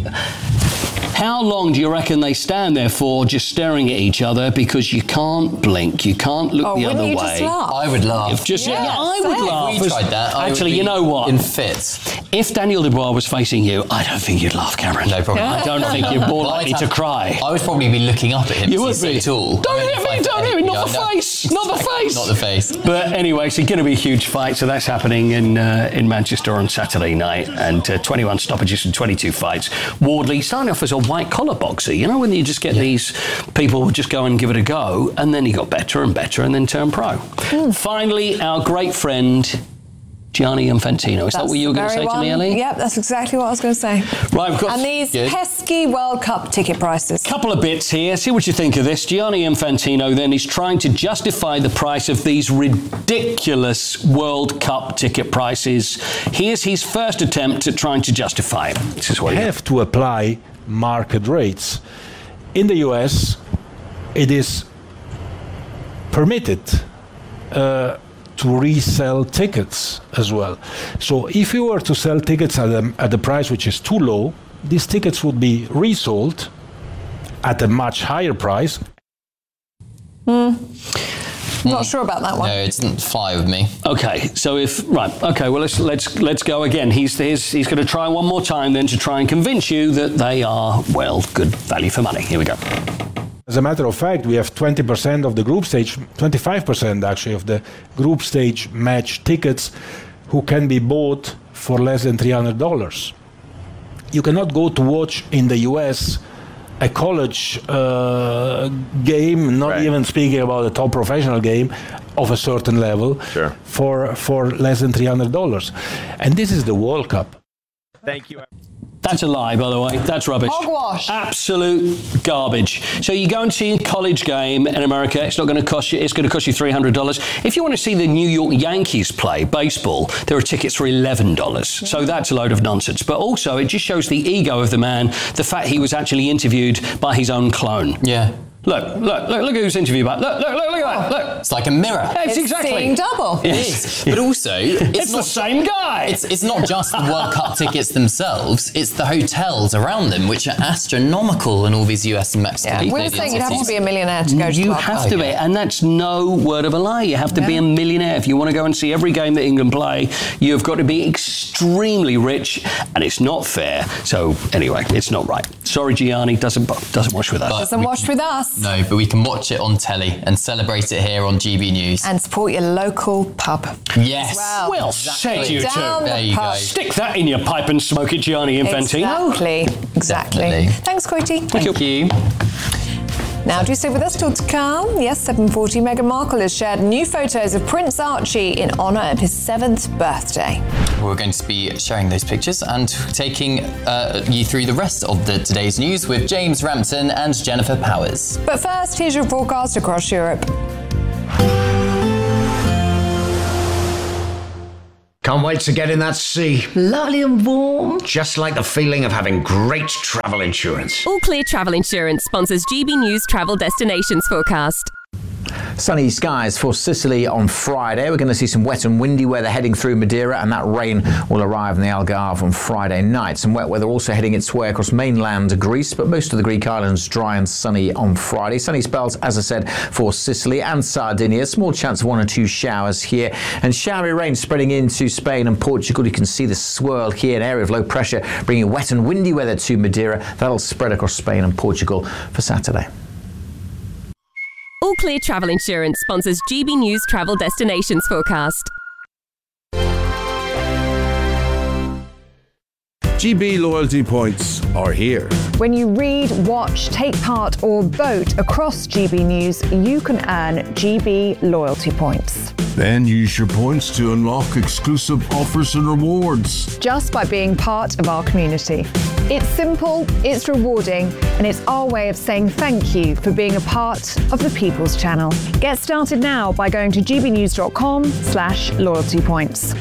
How long do you reckon they stand there for just staring at each other because you can't blink, you can't look Oh, the wouldn't other you way? just laugh? I would laugh. If just, yeah, Yeah, I would same. laugh. If we tried that, I would Actually, be you know what? in fits. If Daniel Dubois was facing you, I don't think you'd laugh, Cameron. No problem. I don't think you're more Well, I'd likely to have- cry. I would probably be looking up at him. You because would he's be. so tall. Don't I'm only hit me, five don't foot hit me, eight. not Yeah, the no. face, not the face. Not the face. But anyway, it's going to be a huge fight, so that's happening in uh, in Manchester on Saturday night, and uh, twenty-one stoppages and twenty-two fights. Wardley starting off as a white-collar boxer, you know, when you just get yeah. these people who just go and give it a go, and then he got better and better and then turned pro. Mm. Finally, our great friend Gianni Infantino. Is That's that what you were going to say one. to me, Ellie? Yep, that's exactly what I was going to say. Right, we've got... And these Good. pesky World Cup ticket prices. Couple of bits here. See what you think of this. Gianni Infantino then is trying to justify the price of these ridiculous World Cup ticket prices. Here's his first attempt at trying to justify it. This is what he have to apply market rates. In the U S, it is permitted uh, to resell tickets as well. So if you were to sell tickets at a, at a price which is too low, these tickets would be resold at a much higher price. Hmm. Not sure about that one. No, it didn't fly with me. Okay, so if right, okay, well let's let's let's go again. He's he's, he's going to try one more time then to try and convince you that they are well good value for money. Here we go. As a matter of fact, we have twenty percent of the group stage, twenty-five percent actually of the group stage match tickets who can be bought for less than three hundred dollars. You cannot go to watch in the U S a college uh, game, not right. even speaking about a top professional game of a certain level, sure. for, for less than three hundred dollars. And this is the World Cup. Thank you. That's a lie, by the way. That's rubbish. Hogwash. Absolute garbage. So you go and see a college game in America, it's not going to cost you, it's going to cost you three hundred dollars. If you want to see the New York Yankees play baseball, there are tickets for eleven dollars. Yeah. So that's a load of nonsense. But also, it just shows the ego of the man, the fact he was actually interviewed by his own clone. Yeah. Look, look, look, look who's interviewed by. Look, look, look, look at that. Look. It's like a mirror. Yeah, it's, it's exactly. seeing double. It is. But also, it's, it's not the same guy. It's, it's not just the World Cup tickets themselves, it's the hotels around them, which are astronomical in all these U S and Mexican yeah. We were saying you'd have to be a millionaire to go to You the have World to Cup. be, and that's no word of a lie. You have to yeah. be a millionaire. If you want to go and see every game that England play, you've got to be extremely rich, and it's not fair. So anyway, it's not right. Sorry, Gianni, doesn't doesn't wash with us. Doesn't wash with us. No, but we can watch it on telly and celebrate it here on G B News. And support your local pub. Yes. Well, well exactly. said, you Down two. the There you pub. go. Stick that in your pipe and smoke it, Gianni Infantino. Exactly. Exactly. Definitely. Thanks, Coity. Thank, Thank you. Now, do you stay with us till to come? Yes, seven forty, Meghan Markle has shared new photos of Prince Archie in honour of his seventh birthday. We're going to be sharing those pictures and taking uh, you through the rest of the today's news with James Rampton and Jennifer Powers. But first, here's your forecast across Europe. Can't wait to get in that sea. Lovely and warm. Just like the feeling of having great travel insurance. All Clear Travel Insurance sponsors G B News Travel Destinations Forecast. Sunny skies for Sicily on Friday. We're going to see some wet and windy weather heading through Madeira, and that rain will arrive in the Algarve on Friday night. Some wet weather also heading its way across mainland Greece, but most of the Greek islands dry and sunny on Friday. Sunny spells, as I said, for Sicily and Sardinia. Small chance of one or two showers here, and showery rain spreading into Spain and Portugal. You can see the swirl here, an area of low pressure bringing wet and windy weather to Madeira. That'll spread across Spain and Portugal for Saturday. All Clear Travel Insurance sponsors G B News Travel Destinations Forecast. G B loyalty points are here. When you read, watch, take part or vote across G B News, you can earn G B loyalty points. Then use your points to unlock exclusive offers and rewards. Just by being part of our community. It's simple, it's rewarding, and it's our way of saying thank you for being a part of the People's Channel. Get started now by going to gbnews.com slash loyalty points.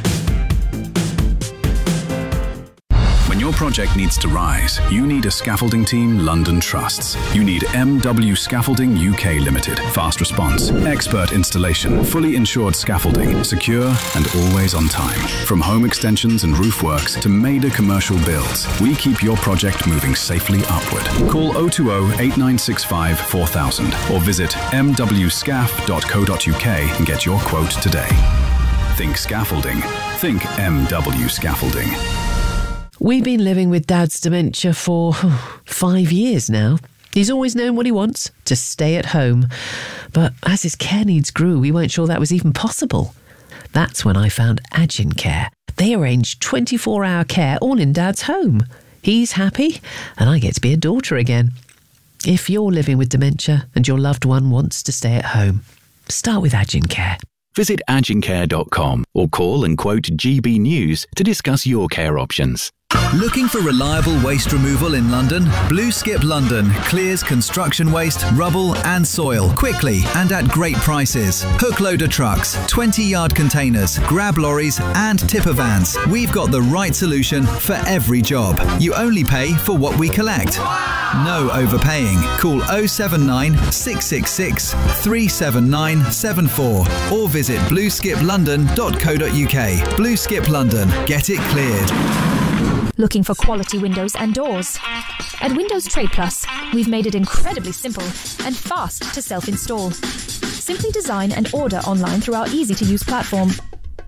When your project needs to rise, you need a scaffolding team London trusts. You need M W Scaffolding U K Limited. Fast response, expert installation, fully insured scaffolding, secure and always on time. From home extensions and roof works to major commercial builds, we keep your project moving safely upward. Call oh two oh, eight nine six five, four thousand or visit m w scaff dot co dot u k and get your quote today. Think scaffolding. Think M W Scaffolding. We've been living with Dad's dementia for five years now. He's always known what he wants, to stay at home. But as his care needs grew, we weren't sure that was even possible. That's when I found Agin Care. They arrange twenty-four hour care all in Dad's home. He's happy, and I get to be a daughter again. If you're living with dementia and your loved one wants to stay at home, start with Agin Care. Visit agin care dot com or call and quote G B News to discuss your care options. Looking for reliable waste removal in London? Blue Skip London clears construction waste, rubble and soil quickly and at great prices. Hook loader trucks, twenty yard containers, grab lorries and tipper vans. We've got the right solution for every job. You only pay for what we collect. No overpaying. Call oh seven nine, six six six, three seven nine seven four or visit blue skip london dot co dot u k. Blue Skip London. Get it cleared. Looking for quality windows and doors? At Windows Trade Plus, we've made it incredibly simple and fast to self-install. Simply design and order online through our easy-to-use platform.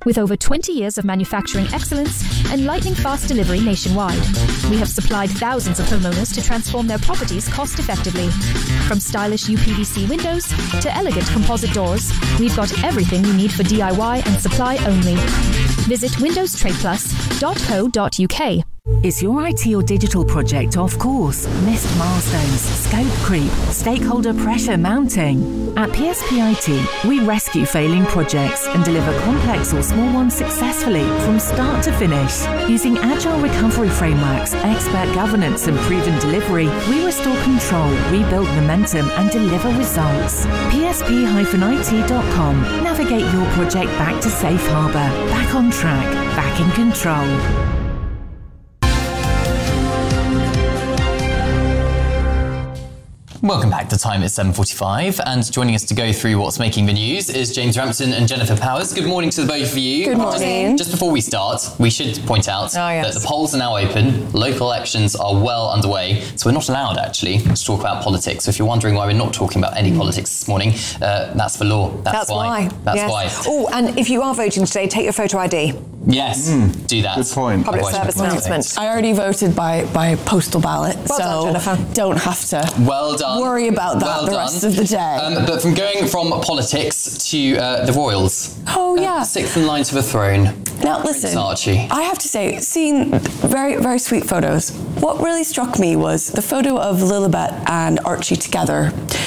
With over twenty years of manufacturing excellence and lightning fast delivery nationwide, we have supplied thousands of homeowners to transform their properties cost effectively. From stylish U P V C windows to elegant composite doors, we've got everything you need for D I Y and supply only. Visit windows trade plus dot co dot U K. Is your I T or digital project off course? Missed milestones, scope creep, stakeholder pressure mounting? At P S P I T, we rescue failing projects and deliver complex or small ones successfully from start to finish. Using agile recovery frameworks, expert governance and proven delivery, we restore control, rebuild momentum and deliver results. P S P I T dot com. Navigate your project back to safe harbour, back on track, back in control. Welcome back to Time at seven forty-five, and joining us to go through what's making the news is James Rampton and Jennifer Powers. Good morning to the both of you. Good morning. Just, just before we start, we should point out oh, yes. that the polls are now open, local elections are well underway, so we're not allowed actually to talk about politics. So if you're wondering why we're not talking about any mm. politics this morning, uh, that's for law. That's, that's why. why. That's yes. why. Oh, and if you are voting today, take your photo I D. Yes, mm. do that. Good point. Public service announcement. I already voted by, by postal ballot, well so done, Jennifer. Don't have to well done. worry about that well the done. rest of the day. Um, but from going from politics to uh, the royals. Oh, yeah. Uh, sixth in line to the throne. Now, Prince listen, Archie. I have to say, seeing very, very sweet photos, what really struck me was the photo of Lilibet and Archie together,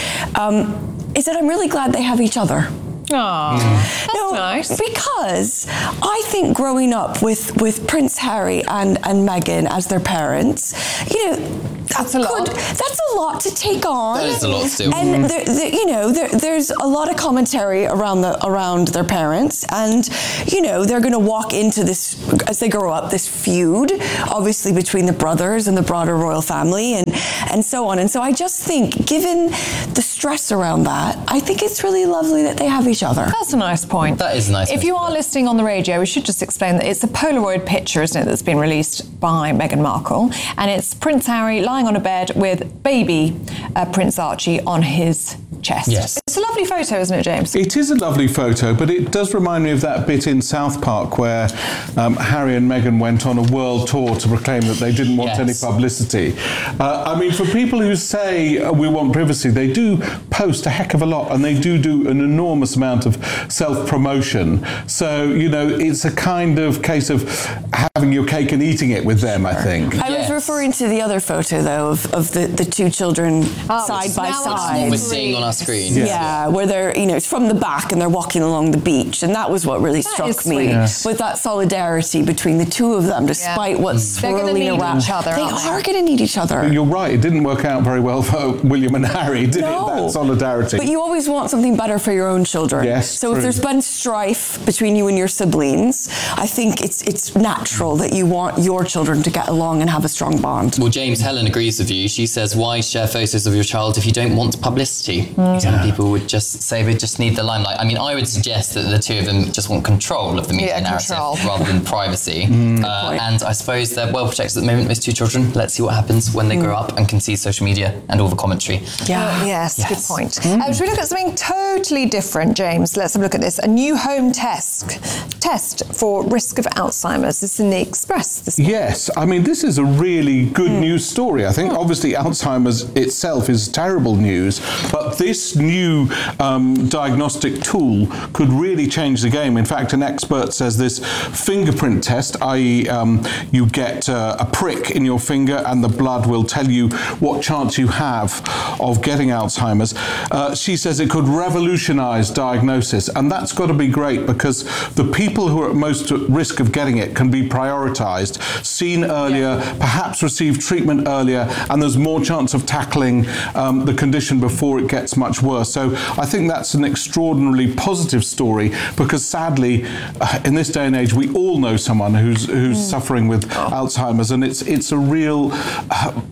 um, is that I'm really glad they have each other. Oh, that's no, nice. Because I think growing up with, with Prince Harry and, and Meghan as their parents, you know, that's a lot. Could, that's a lot to take on. That is a lot to do. And there, there, you know, there, there's a lot of commentary around the around their parents, and you know, they're going to walk into this as they grow up, this feud, obviously between the brothers and the broader royal family, and and so on. And so I just think, given the stress around that, I think it's really lovely that they have each other. That's a nice point. That is a nice. If you are listening on the radio, we should just explain that it's a Polaroid picture, isn't it, that's been released by Meghan Markle, and it's Prince Harry lying on a bed with baby uh, Prince Archie on his chest. Yes. It's a lovely photo, isn't it, James? It is a lovely photo, but it does remind me of that bit in South Park where um, Harry and Meghan went on a world tour to proclaim that they didn't want yes. any publicity. Uh, I mean, for people who say uh, we want privacy, they do post a heck of a lot, and they do do an enormous amount of self-promotion. So, you know, it's a kind of case of having your cake and eating it with them, I think. I yes. was referring to the other photo, though, of, of the, the two children oh, side by side. What we're seeing on our screen. Yeah. yeah, where they're, you know, it's from the back and they're walking along the beach. And that was what really that struck me, yes. with that solidarity between the two of them, despite yeah. what's they're swirling need around. Each other, they are going to need each other. You're right, it didn't work out very well for William and Harry, did no. it, that solidarity? But you always want something better for your own children. Yes, so true. If there's been strife between you and your siblings, I think it's it's natural that you want your children to get along and have a strong bond. Well, James, Helen agrees with you. She says, why share photos of your child if you don't want publicity? Mm. Some yeah. people would just say they just need the limelight. I mean, I would suggest that the two of them just want control of the media yeah, narrative control. rather than privacy. Mm. Uh, and I suppose they're well protected at the moment, those two children. Let's see what happens when they mm. grow up and can see social media and all the commentary. Yeah, uh, yes, yes, good point. Mm. Uh, should we look at something totally different, James? Let's have a look at this. A new home test test for risk of Alzheimer's. This is in the Express this morning. Yes, I mean, this is a really good mm. news story. I think mm. obviously Alzheimer's itself is terrible news, but this new um, diagnostic tool could really change the game. In fact, an expert says this fingerprint test, that is um, you get uh, a prick in your finger and the blood will tell you what chance you have of getting Alzheimer's. Uh, she says it could revolutionize diagnosis, and that's got to be great because the people who are at most at risk of getting it can be prioritized, seen earlier, yeah. perhaps receive treatment earlier, and there's more chance of tackling um, the condition before it gets much worse. So I think that's an extraordinarily positive story because sadly, uh, in this day and age, we all know someone who's who's mm. suffering with oh. Alzheimer's, and it's it's a real uh, epidemic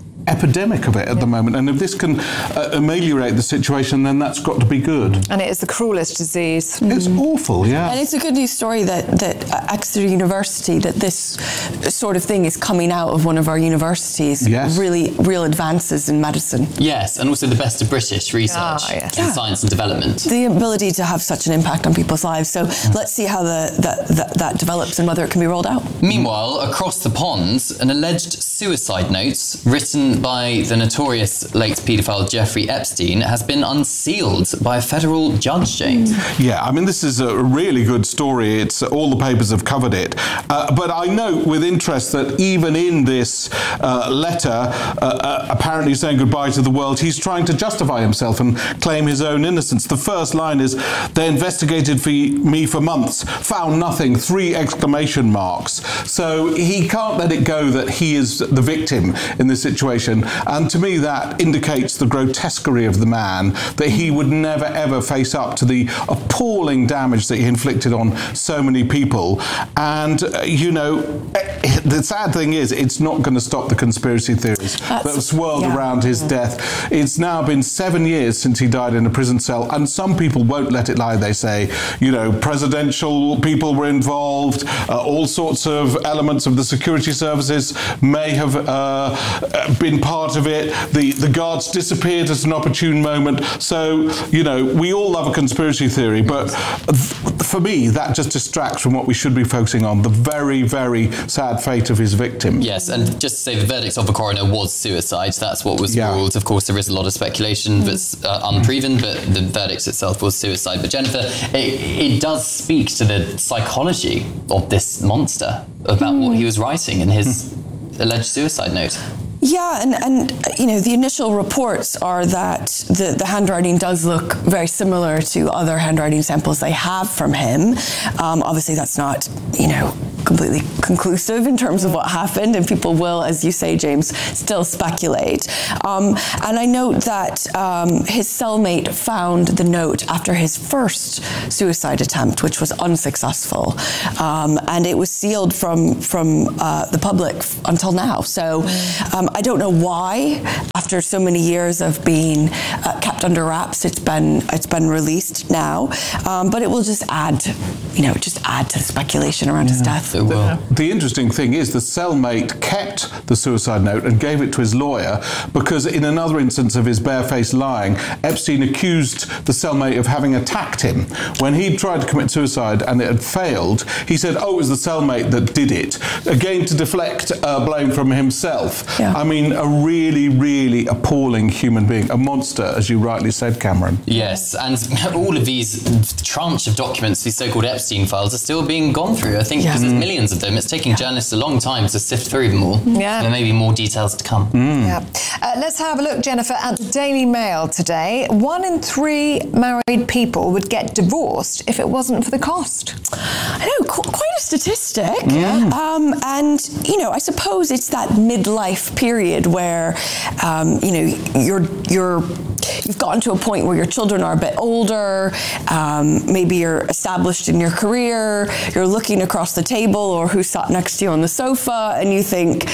epidemic of it at the moment. And if this can uh, ameliorate the situation, then that's got to be good. And it is the cruelest disease. It's mm. awful, yeah. And it's a good news story that, that Exeter University, that this sort of thing is coming out of one of our universities. Yes. Really, real advances in medicine. Yes, and also the best of British research oh, yes. in yeah. science and development. The ability to have such an impact on people's lives. So mm. let's see how the, that, that, that develops and whether it can be rolled out. Meanwhile, across the pond, an alleged suicide note written by the notorious late paedophile Jeffrey Epstein has been unsealed by a federal judge, James. Yeah, I mean, this is a really good story. It's all the papers have covered it. Uh, but I note with interest that even in this uh, letter, uh, uh, apparently saying goodbye to the world, he's trying to justify himself and claim his own innocence. The first line is, "They investigated for me for months, found nothing," three exclamation marks. So he can't let it go that he is the victim in this situation. And to me, that indicates the grotesquerie of the man, that he would never ever face up to the appalling damage that he inflicted on so many people. And, uh, you know, the sad thing is, it's not going to stop the conspiracy theories That's, that have swirled yeah. around his death. It's now been seven years since he died in a prison cell, and some people won't let it lie. They say, you know, presidential people were involved, uh, all sorts of elements of the security services may have uh, been part of it. The, the guards disappeared at an opportune moment. So, you know, we all love a conspiracy theory, but th- for me, that just distracts from what we should be focusing on, the very, very sad fate of his victim. Yes, and just to say the verdict of the coroner was suicide. That's what was yeah. ruled. Of course, there is a lot of speculation mm. that's uh, unproven, but the verdict itself was suicide. But Jennifer, it, it does speak to the psychology of this monster about mm. what he was writing in his mm. alleged suicide note. Yeah, and, and you know, the initial reports are that the, the handwriting does look very similar to other handwriting samples they have from him. Um, obviously, that's not, you know, completely conclusive in terms of what happened, and people will, as you say, James, still speculate. Um, and I note that um, his cellmate found the note after his first suicide attempt, which was unsuccessful, um, and it was sealed from from uh, the public f- until now. So um, I don't know why, after so many years of being uh, kept under wraps, it's been it's been released now. Um, but it will just add, you know, just add to the speculation around yeah. his death. It will. The, the interesting thing is the cellmate kept the suicide note and gave it to his lawyer because in another instance of his barefaced lying, Epstein accused the cellmate of having attacked him. When he tried to commit suicide and it had failed, he said, oh, it was the cellmate that did it, again to deflect uh, blame from himself. Yeah. I mean, a really, really appalling human being, a monster, as you rightly said, Cameron. Yes, and all of these tranche of documents, these so-called Epstein files, are still being gone through, I think, because yeah. there's millions of them. It's taking yeah. journalists a long time to sift through them all. Yeah. There may be more details to come. Mm. Yeah. Uh, let's have a look, Jennifer, at the Daily Mail today. One in three married people would get divorced if it wasn't for the cost. I know, qu- quite a statistic. Yeah. Um, and, you know, I suppose it's that midlife period where, um, you know, you're you're you've gotten to a point where your children are a bit older, um, maybe you're established in your career, you're looking across the table or who sat next to you on the sofa, and you think,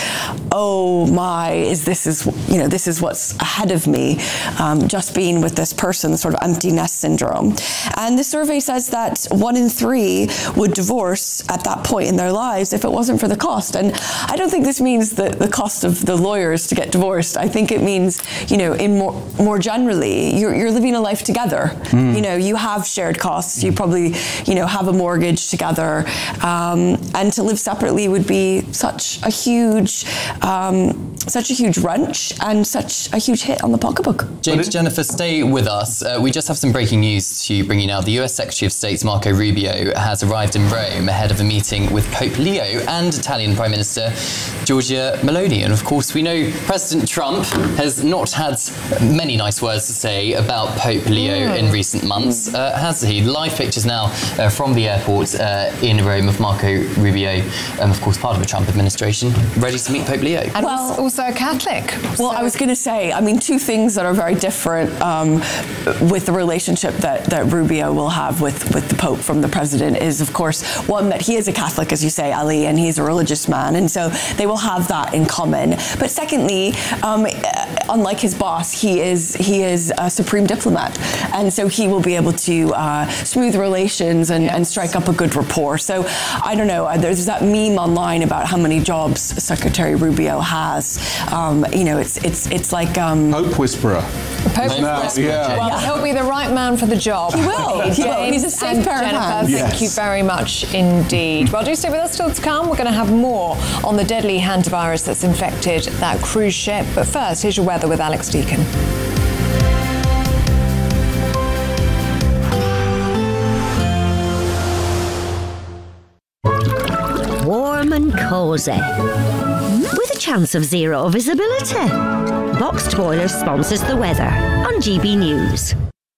oh my, is this is you know this is what's ahead of me, um, just being with this person, sort of empty nest syndrome. And the survey says that one in three would divorce at that point in their lives if it wasn't for the cost. And I don't think this means the, the cost of the lawyers to get divorced. I think it means, you know, in more more generally, you're, you're living a life together. Mm. You know, you have shared costs. You probably, you know, have a mortgage together. Um, and to live separately would be such a huge, um, such a huge wrench and such a huge hit on the pocketbook. James, Jennifer, stay with us. Uh, we just have some breaking news to bring you now. The U S Secretary of State, Marco Rubio, has arrived in Rome ahead of a meeting with Pope Leo and Italian Prime Minister Giorgia Meloni. And of course, we know President Trump has not had many nice words to say about Pope Leo yeah. in recent months, uh, has he? Live pictures now uh, from the airport uh, in Rome of Marco Rubio, and of course part of the Trump administration, ready to meet Pope Leo. And well, also a Catholic. Well, so. I was going to say, I mean, two things that are very different um, with the relationship that, that Rubio will have with, with the Pope from the President is, of course, one, that he is a Catholic, as you say, Ali, and he's a religious man, and so they will have that in common. But secondly, um, unlike his boss, he is he is a supreme diplomat, and so he will be able to uh, smooth relations and, yes. and strike up a good rapport. So I don't know. There's that meme online about how many jobs Secretary Rubio has. Um, you know, it's it's it's like um, Hope Whisperer. Hope no, Whisperer. Yeah. Well, yeah. he'll be the right man for the job. He will. James he will. He's a safe and pair of Jennifer, hands. thank Yes. you very much indeed. Well, do stay with us still to come. We're going to have more on the deadly hantavirus that's infected that cruise ship. But first, here's your weather with Alex Deakin. Warm and cosy, with a chance of zero visibility. Boxed Boilers sponsors the weather on G B News.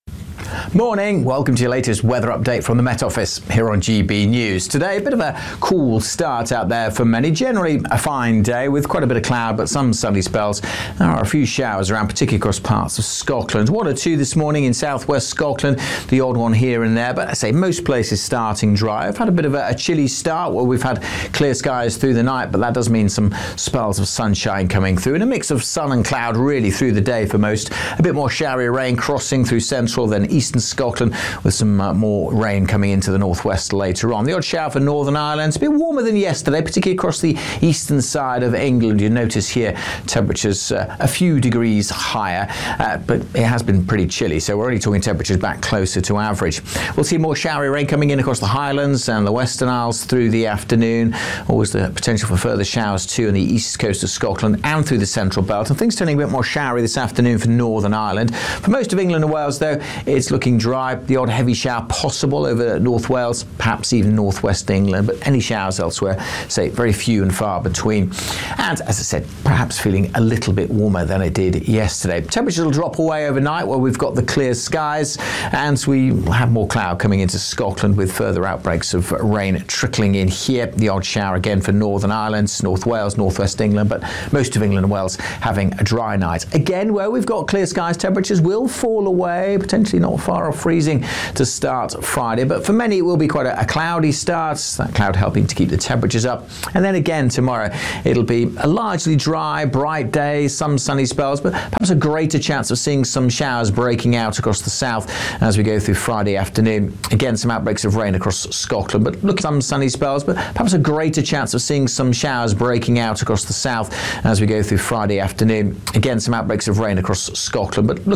Morning, welcome to your latest weather update from the Met Office here on G B News. Today, a bit of a cool start out there for many. Generally a fine day with quite a bit of cloud, but some sunny spells. There are a few showers around, particularly across parts of Scotland. One or two this morning in southwest Scotland, the odd one here and there, but I say most places starting dry. I've had a bit of a, a chilly start where we've had clear skies through the night, but that does mean some spells of sunshine coming through and a mix of sun and cloud really through the day for most. A bit more showery rain crossing through central then eastern Scotland with some uh, more rain coming into the northwest later on. The odd shower for Northern Ireland. It's a bit warmer than yesterday, particularly across the eastern side of England. You notice here temperatures uh, a few degrees higher, uh, but it has been pretty chilly, so we're only talking temperatures back closer to average. We'll see more showery rain coming in across the Highlands and the Western Isles through the afternoon. Always the potential for further showers too on the east coast of Scotland and through the central belt, and things turning a bit more showery this afternoon for Northern Ireland. For most of England and Wales though, it's looking dry. The odd heavy shower possible over North Wales, perhaps even northwest England, but any showers elsewhere, say, very few and far between. And as I said, perhaps feeling a little bit warmer than it did yesterday. Temperatures will drop away overnight where we've got the clear skies, and we will have more cloud coming into Scotland with further outbreaks of rain trickling in here. The odd shower again for Northern Ireland, North Wales, northwest England, but most of England and Wales having a dry night. Again, where we've got clear skies, temperatures will fall away, potentially not far off freezing to start Friday, but for many it will be quite a, a cloudy start, that cloud helping to keep the temperatures up. And then again tomorrow it'll be a largely dry, bright day, some sunny spells, but perhaps a greater chance of seeing some showers breaking out across the south as we go through Friday afternoon. Again, some outbreaks of rain across Scotland, but look at some sunny spells, but perhaps a greater chance of seeing some showers breaking out across the south as we go through Friday afternoon. Again, some outbreaks of rain across Scotland, but look